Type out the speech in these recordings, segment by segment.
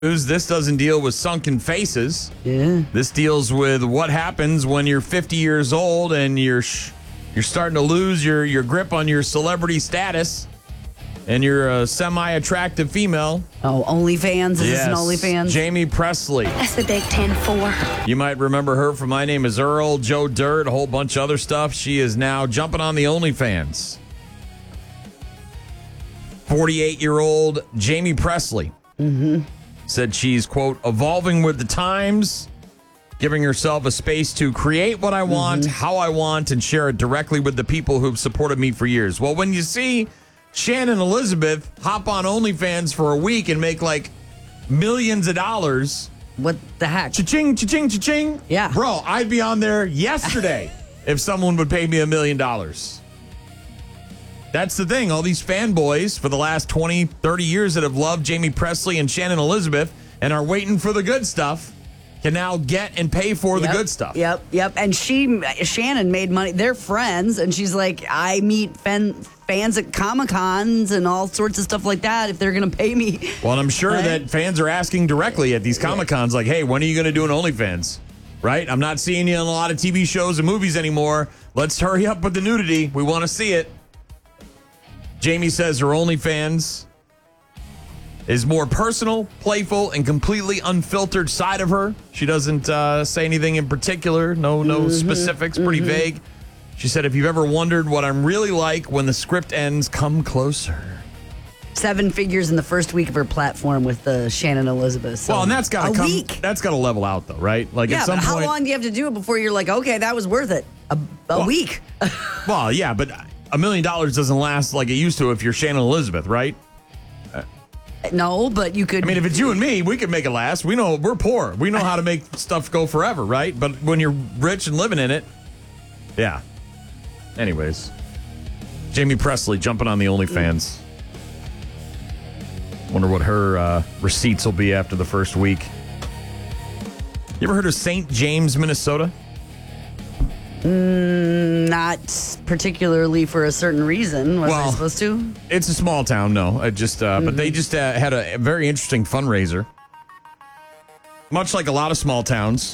This doesn't deal with sunken faces. Yeah. This deals with what happens when you're 50 years old and you're starting to lose your grip on your celebrity status, and you're a semi-attractive female. Oh, OnlyFans? Is this an OnlyFans? Jamie Presley. That's the Big 10-4. You might remember her from My Name is Earl, Joe Dirt, a whole bunch of other stuff. She is now jumping on the OnlyFans. 48-year-old Jamie Presley said she's, quote, evolving with the times, giving herself a space to create what I want, how I want, and share it directly with the people who've supported me for years. Well, when you see Shannon Elizabeth hop on OnlyFans for a week and make like millions of dollars. What the heck? Cha-ching, cha-ching, cha-ching. Yeah. Bro, I'd be on there yesterday if someone would pay me $1 million. That's the thing. All these fanboys for the last 20, 30 years that have loved Jamie Presley and Shannon Elizabeth and are waiting for the good stuff can now get and pay for the good stuff. Yep. And Shannon made money. They're friends, and she's like, I meet fans at Comic-Cons and all sorts of stuff like that if they're going to pay me. Well, and I'm sure that fans are asking directly at these Comic-Cons, like, hey, when are you going to do an OnlyFans? Right? I'm not seeing you in a lot of TV shows and movies anymore. Let's hurry up with the nudity. We want to see it. Jamie says her OnlyFans is more personal, playful, and completely unfiltered side of her. She doesn't say anything in particular, no specifics, pretty vague. She said, if you've ever wondered what I'm really like when the script ends, come closer. 7 figures in the first week of her platform with Shannon Elizabeth. So well, and that's got to week. That's got to level out, though, right? Like yeah, at some but how point, long do you have to do it before you're like, okay, that was worth it? A week. Well, yeah, but $1 million doesn't last like it used to if you're Shannon Elizabeth, right? No, but you could. I mean, if it's you and me, we could make it last. We know we're poor. We know how to make stuff go forever, right? But when you're rich and living in it, yeah. Anyways, Jamie Presley jumping on the OnlyFans. Wonder what her receipts will be after the first week. You ever heard of St. James, Minnesota? Not particularly for a certain reason. Was I supposed to? It's a small town, no. But they just had a very interesting fundraiser. Much like a lot of small towns,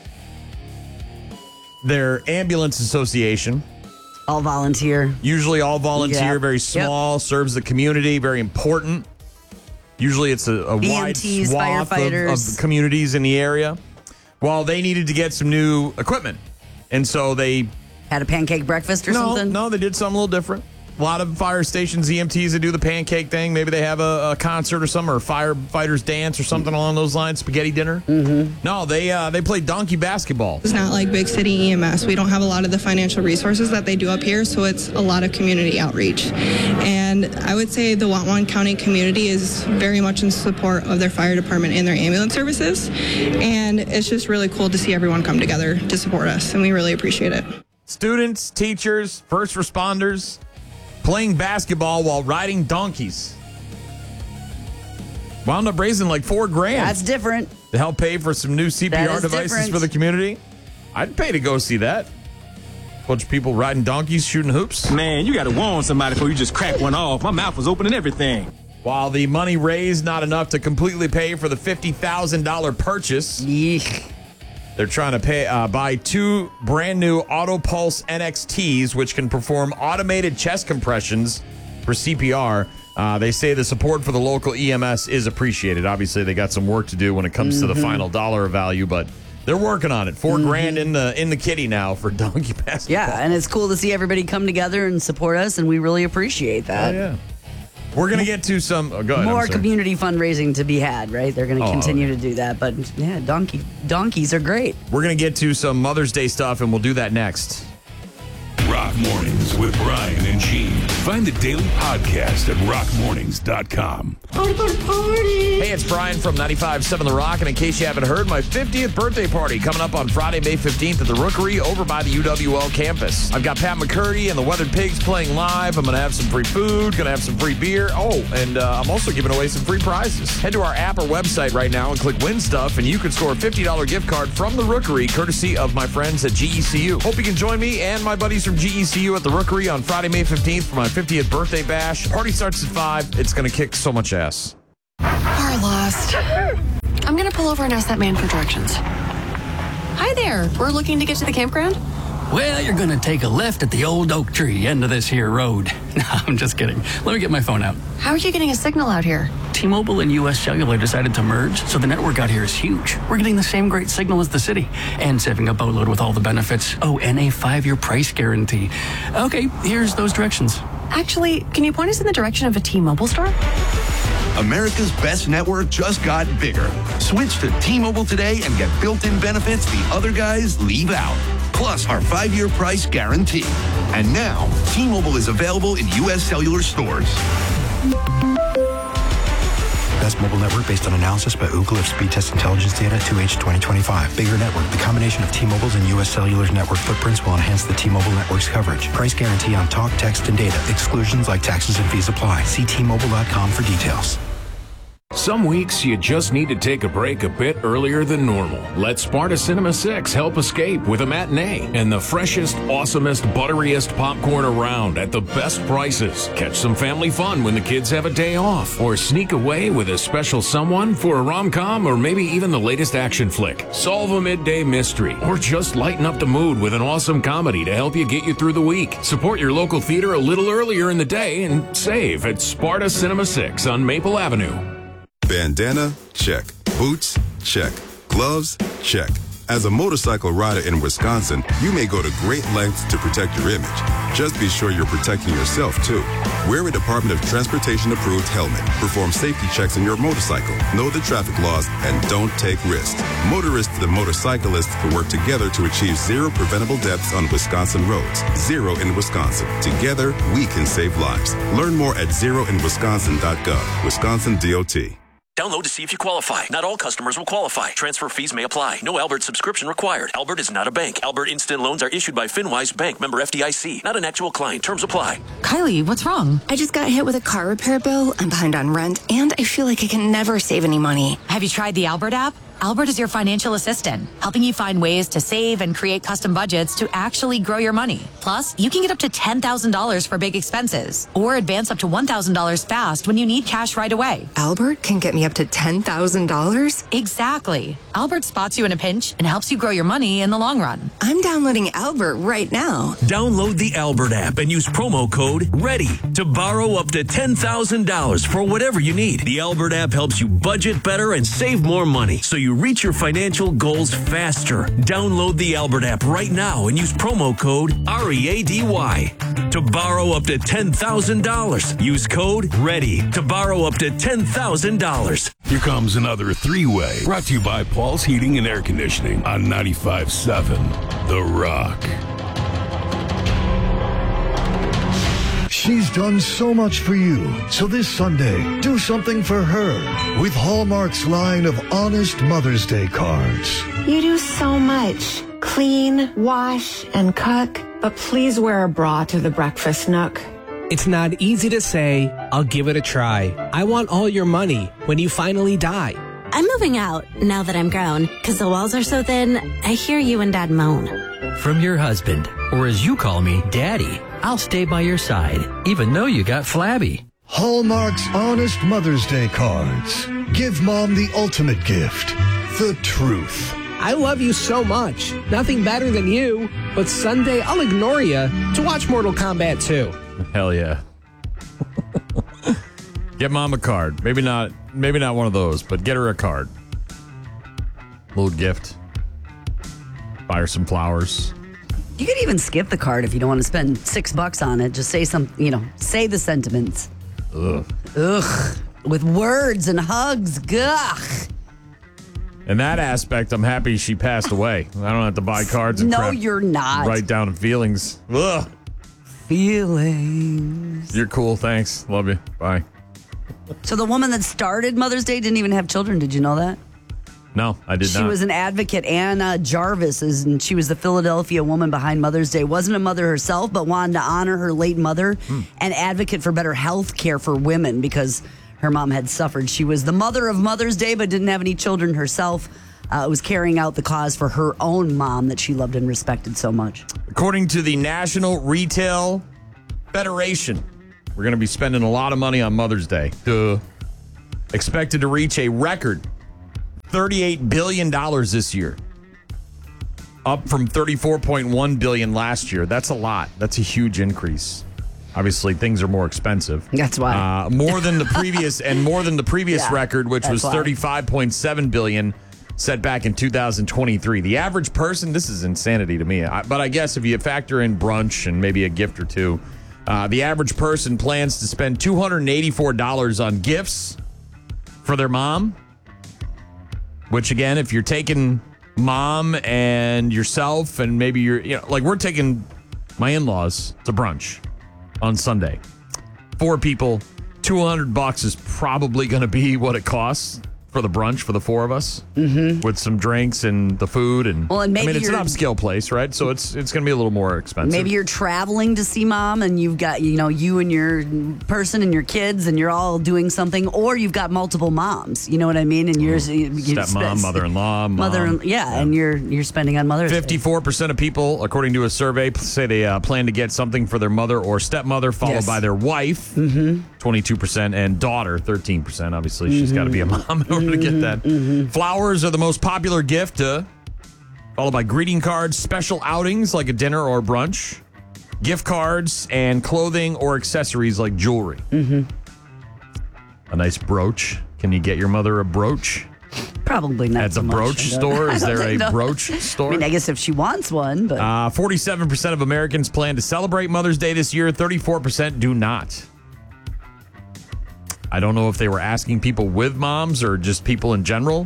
their ambulance association, all volunteer. Usually all volunteer, very small, serves the community, very important. Usually it's a wide EMTs, swath firefighters. of communities in the area. Well, they needed to get some new equipment. And so they had a pancake breakfast or something? No, they did something a little different. A lot of fire stations, EMTs that do the pancake thing. Maybe they have a concert or something, or firefighters dance or something along those lines, spaghetti dinner. No, they play donkey basketball. It's not like big city EMS. We don't have a lot of the financial resources that they do up here, so it's a lot of community outreach. And I would say the Whatwan County community is very much in support of their fire department and their ambulance services. And it's just really cool to see everyone come together to support us, and we really appreciate it. Students, teachers, first responders, playing basketball while riding donkeys. Wound up raising like $4,000. That's different. To help pay for some new CPR devices different. for the community. I'd pay to go see that. Bunch of people riding donkeys, shooting hoops. Man, you got to warn somebody before you just crack one off. My mouth was open and everything. While the money raised not enough to completely pay for the $50,000 purchase. Yeesh. They're trying to buy 2 brand new AutoPulse NXTs, which can perform automated chest compressions for CPR. They say the support for the local EMS is appreciated. Obviously, they got some work to do when it comes to the final dollar value, but they're working on it. $4,000 in the kitty now for donkey basketball. Yeah, and it's cool to see everybody come together and support us, and we really appreciate that. Oh, yeah. We're going to get to some go ahead, more community fundraising to be had, right? They're going to continue to do that. But yeah, donkeys are great. We're going to get to some Mother's Day stuff, and we'll do that next. Rock Mornings with Brian and Gene. Find the daily podcast at rockmornings.com. Hey, it's Brian from 95.7 The Rock, and in case you haven't heard, my 50th birthday party coming up on Friday, May 15th at the Rookery over by the UWL campus. I've got Pat McCurdy and the Weathered Pigs playing live. I'm going to have some free food, going to have some free beer. Oh, and I'm also giving away some free prizes. Head to our app or website right now and click Win Stuff, and you can score a $50 gift card from the Rookery, courtesy of my friends at GECU. Hope you can join me and my buddies from GECU at the Rookery on Friday, May 15th for my 50th birthday bash. Party starts at 5. It's going to kick so much ass. Our lost. I'm going to pull over and ask that man for directions. Hi there. We're looking to get to the campground. Well, you're gonna take a left at the old oak tree end of this here road. No, I'm just kidding. Let me get my phone out. How are you getting a signal out here? T-Mobile and U.S. Cellular decided to merge, so the network out here is huge. We're getting the same great signal as the city, and saving a boatload with all the benefits. Oh, and a 5-year price guarantee. Okay, here's those directions. Actually, can you point us in the direction of a T-Mobile store? America's best network just got bigger. Switch to T-Mobile today and get built-in benefits the other guys leave out. Plus our 5-year price guarantee. And now, T-Mobile is available in U.S. Cellular stores. Best mobile network based on analysis by Ookla of speed test intelligence data 2H 2025. Bigger network. The combination of T-Mobile's and U.S. Cellular's network footprints will enhance the T-Mobile network's coverage. Price guarantee on talk, text, and data. Exclusions like taxes and fees apply. See T-Mobile.com for details. Some weeks you just need to take a break a bit earlier than normal. Let Sparta Cinema 6 help escape with a matinee and the freshest, awesomest, butteriest popcorn around at the best prices. Catch some family fun when the kids have a day off, or sneak away with a special someone for a rom-com or maybe even the latest action flick. Solve a midday mystery, or just lighten up the mood with an awesome comedy to help you get you through the week. Support your local theater a little earlier in the day and save at Sparta Cinema 6 on Maple Avenue. Bandana? Check. Boots? Check. Gloves? Check. As a motorcycle rider in Wisconsin, you may go to great lengths to protect your image. Just be sure you're protecting yourself, too. Wear a Department of Transportation-approved helmet. Perform safety checks on your motorcycle. Know the traffic laws and don't take risks. Motorists and motorcyclists can work together to achieve zero preventable deaths on Wisconsin roads. Zero in Wisconsin. Together, we can save lives. Learn more at zeroinwisconsin.gov. Wisconsin DOT. Download to see if you qualify. Not all customers will qualify. Transfer fees may apply. No Albert subscription required. Albert is not a bank. Albert Instant Loans are issued by FinWise Bank, member FDIC. Not an actual client. Terms apply. Kylie, what's wrong? I just got hit with a car repair bill. I'm behind on rent, and I feel like I can never save any money. Have you tried the Albert app? Albert is your financial assistant, helping you find ways to save and create custom budgets to actually grow your money. Plus, you can get up to $10,000 for big expenses or advance up to $1,000 fast when you need cash right away. Albert can get me up to $10,000? Exactly. Albert spots you in a pinch and helps you grow your money in the long run. I'm downloading Albert right now. Download the Albert app and use promo code READY to borrow up to $10,000 for whatever you need. The Albert app helps you budget better and save more money, so you reach your financial goals faster. Download the Albert app right now and use promo code READY to borrow up to $10,000. Use code READY to borrow up to $10,000. Here comes another three-way, brought to you by Paul's Heating and Air Conditioning on 95.7 The Rock. She's done so much for you. So this Sunday, do something for her with Hallmark's line of honest Mother's Day cards. You do so much. Clean, wash, and cook. But please wear a bra to the breakfast nook. It's not easy to say, I'll give it a try. I want all your money when you finally die. I'm moving out now that I'm grown, because the walls are so thin, I hear you and Dad moan. From your husband, or as you call me, Daddy, I'll stay by your side, even though you got flabby. Hallmark's Honest Mother's Day cards. Give Mom the ultimate gift, the truth. I love you so much. Nothing better than you. But Sunday, I'll ignore you to watch Mortal Kombat 2. Hell yeah. Get Mom a card. Maybe not one of those, but get her a card. Little gift. Buy her some flowers. You could even skip the card if you don't want to spend $6 on it. Just say say the sentiments. Ugh. With words and hugs. Gah. In that aspect, I'm happy she passed away. I don't have to buy cards and crap. No, you're not. Write down feelings. Ugh. Feelings. You're cool. Thanks. Love you. Bye. So the woman that started Mother's Day didn't even have children. Did you know that? No, I did not. She was an advocate. Anna Jarvis, and she was the Philadelphia woman behind Mother's Day. Wasn't a mother herself, but wanted to honor her late mother and advocate for better health care for women because her mom had suffered. She was the mother of Mother's Day, but didn't have any children herself. Was carrying out the cause for her own mom that she loved and respected so much. According to the National Retail Federation, we're going to be spending a lot of money on Mother's Day. Expected to reach a record $38 billion this year, up from $34.1 billion last year. That's a lot. That's a huge increase. Obviously, things are more expensive. That's why. More than the previous Yeah, record, which was that's why. $35.7 billion set back in 2023. The average person, this is insanity to me, but I guess if you factor in brunch and maybe a gift or two, the average person plans to spend $284 on gifts for their mom, which again, if you're taking mom and yourself and maybe like we're taking my in-laws to brunch on Sunday. 4 people, $200 is probably going to be what it costs for the brunch for the 4 of us, with some drinks and the food. And maybe it's an upscale place, right? So it's going to be a little more expensive. Maybe you're traveling to see mom and you've got, you and your person and your kids and you're all doing something, or you've got multiple moms. You know what I mean? And you're stepmom, mother-in-law, mom. and you're spending on Mother's Day. 54% of people, according to a survey, say they plan to get something for their mother or stepmother, followed by their wife, 22%, and daughter, 13%. Obviously, she's got to be a mom in order to get that. Flowers are the most popular gift, followed by greeting cards, special outings like a dinner or brunch, gift cards, and clothing or accessories like jewelry. A nice brooch. Can you get your mother a brooch? Probably not. At the brooch store? Is there a brooch store? I mean, I guess if she wants one, but 47% of Americans plan to celebrate Mother's Day this year. 34% do not. I don't know if they were asking people with moms or just people in general.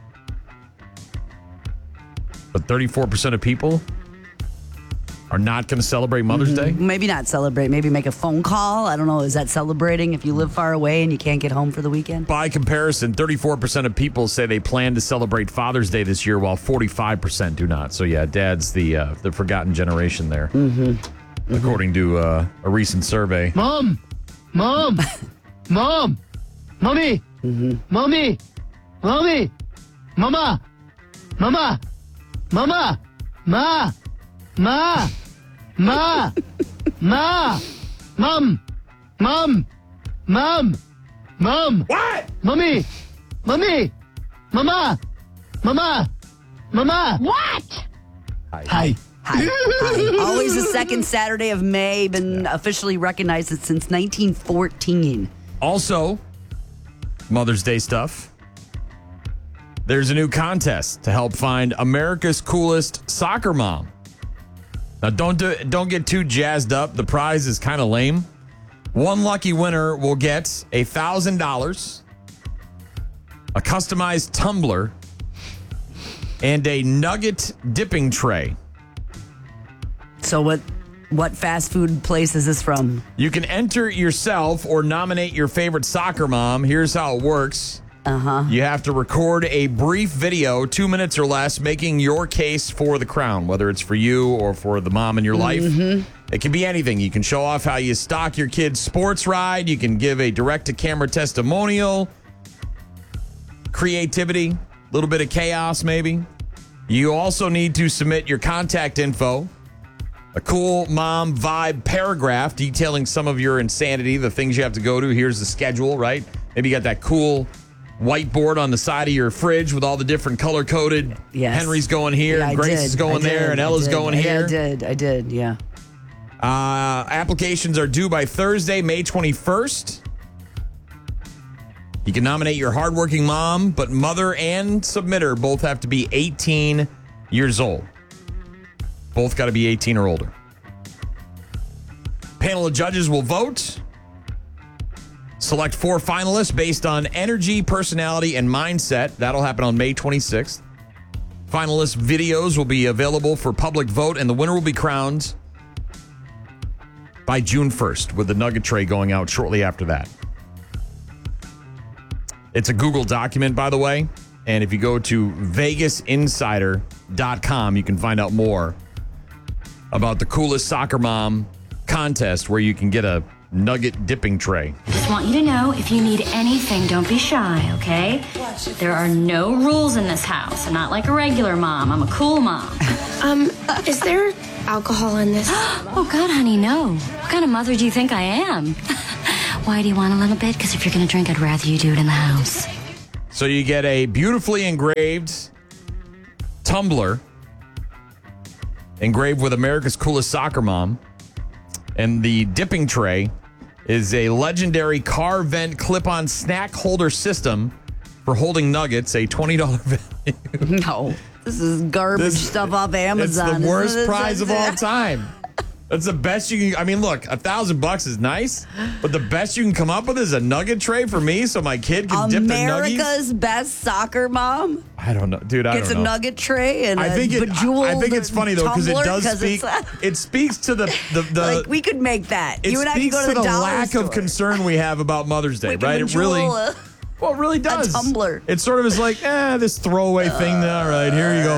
But 34% of people are not going to celebrate Mother's Day. Maybe not celebrate. Maybe make a phone call. I don't know. Is that celebrating if you live far away and you can't get home for the weekend? By comparison, 34% of people say they plan to celebrate Father's Day this year, while 45% do not. So yeah, Dad's the forgotten generation there, according to a recent survey. Mom, Mommy, Mommy, Mommy, Mama, Mama, Mama, Ma, Mom, what? Mommy, Mama, What? Hi. Hi. Always the second Saturday of May. Been officially recognized since 1914. Also, Mother's Day stuff. There's a new contest to help find America's coolest soccer mom. Now, don't get too jazzed up. The prize is kind of lame. One lucky winner will get $1,000, a customized tumbler, and a nugget dipping tray. So what fast food place is this from? You can enter yourself or nominate your favorite soccer mom. Here's how it works. You have to record a brief video, 2 minutes or less, making your case for the crown, whether it's for you or for the mom in your life. It can be anything. You can show off how you stock your kid's sports ride. You can give a direct-to-camera testimonial. Creativity, a little bit of chaos maybe. You also need to submit your contact info, a cool mom vibe paragraph detailing some of your insanity, the things you have to go to. Here's the schedule, right? Maybe you got that cool whiteboard on the side of your fridge with all the different color-coded. Henry's going here, and Grace is going there, and Ella's going here. I did, yeah. Applications are due by Thursday, May 21st. You can nominate your hardworking mom, but mother and submitter both have to be 18 years old. Both got to be 18 or older. Panel of judges will vote. Select 4 finalists based on energy, personality, and mindset. That'll happen on May 26th. Finalist videos will be available for public vote, and the winner will be crowned by June 1st, with the nugget tray going out shortly after that. It's a Google document, by the way, and if you go to vegasinsider.com, you can find out more about the coolest soccer mom contest, where you can get a nugget dipping tray. Just want you to know, if you need anything, don't be shy, okay? There are no rules in this house. I'm not like a regular mom. I'm a cool mom. Is there alcohol in this? Oh, God, honey, no. What kind of mother do you think I am? Why do you want a little bit? Because if you're going to drink, I'd rather you do it in the house. So you get a beautifully engraved tumbler engraved with America's Coolest Soccer Mom. And the dipping tray is a legendary car vent clip-on snack holder system for holding nuggets, a $20 value. No, this is garbage stuff off Amazon. It's the worst prize of all time. That's the best you can. I mean, look, $1,000 is nice, but the best you can come up with is a nugget tray for me, so my kid can dip their nuggies. America's best soccer mom. I don't know, dude. I Gets don't know. a nugget tray and I think it's funny though because it does speak. It speaks to the like we could make that. It You and I could go to the dollar lack store. of concern we have about Mother's Day, right? It really. Well, it really does. A tumbler. It sort of is like, this throwaway thing. All right, here you go,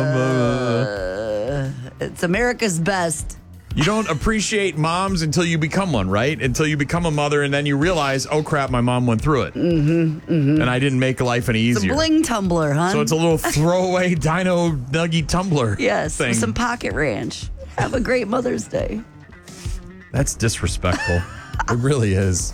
Mom. It's America's best. You don't appreciate moms until you become one, right? Until you become a mother, and then you realize, oh crap, my mom went through it, and I didn't make life any easier. It's a bling tumbler, huh? So it's a little throwaway Dino Nuggie tumbler. Yes, thing. with some Pocket Ranch. Have a great Mother's Day. That's disrespectful. It really is.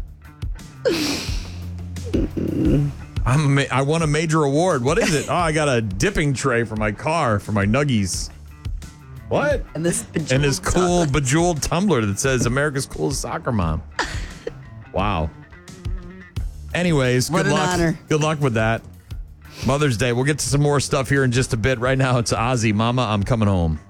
I won a major award. What is it? Oh, I got a dipping tray for my car for my nuggies. What? And this cool bejeweled tumbler that says America's Coolest Soccer Mom. Wow. Anyways, What good an luck. honor. Good luck with that. Mother's Day. We'll get to some more stuff here in just a bit. Right now, it's Ozzy. Mama, I'm coming home.